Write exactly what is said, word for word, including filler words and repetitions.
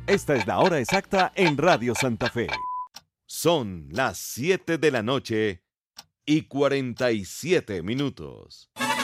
Esta es la hora exacta en Radio Santa Fe. Son las siete de la noche y cuarenta y siete minutos.